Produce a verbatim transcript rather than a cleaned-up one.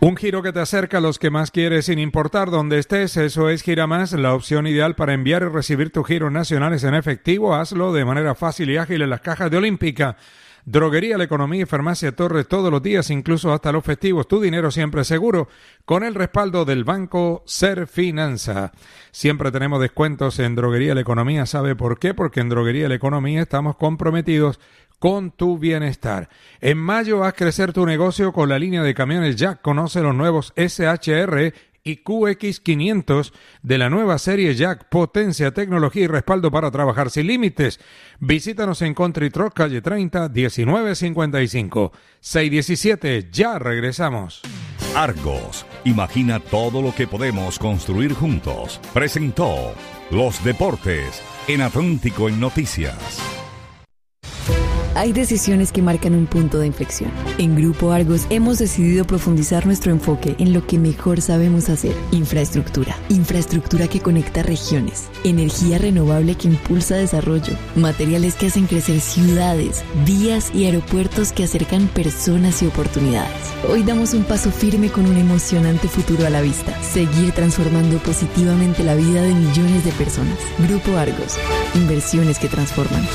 Un giro que te acerca a los que más quieres sin importar dónde estés. Eso es Giramás, la opción ideal para enviar y recibir tus giros nacionales en efectivo. Hazlo de manera fácil y ágil en las cajas de Olímpica. Droguería La Economía y Farmacia Torres todos los días, incluso hasta los festivos. Tu dinero siempre seguro, con el respaldo del Banco Serfinanza. Siempre tenemos descuentos en Droguería La Economía. ¿Sabe por qué? Porque en Droguería La Economía estamos comprometidos con tu bienestar. En mayo haz crecer tu negocio con la línea de camiones Jack. Conoce los nuevos S H R y Q X quinientos de la nueva serie Jack. Potencia, tecnología y respaldo para trabajar sin límites. Visítanos en Country Truck, calle treinta, diecinueve cincuenta y cinco. seis diecisiete, ya regresamos. Argos, imagina todo lo que podemos construir juntos. Presentó Los Deportes en Atlántico en Noticias. Hay decisiones que marcan un punto de inflexión. En Grupo Argos hemos decidido profundizar nuestro enfoque en lo que mejor sabemos hacer: infraestructura. Infraestructura que conecta regiones, energía renovable que impulsa desarrollo, materiales que hacen crecer ciudades, vías y aeropuertos que acercan personas y oportunidades. Hoy damos un paso firme con un emocionante futuro a la vista: seguir transformando positivamente la vida de millones de personas. Grupo Argos, inversiones que transforman.